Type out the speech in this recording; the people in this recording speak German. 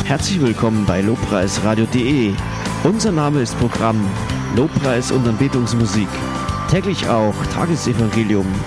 Herzlich willkommen bei lobpreisradio.de. Unser Name ist Programm Lobpreis und Anbetungsmusik. Täglich auch Tagesevangelium,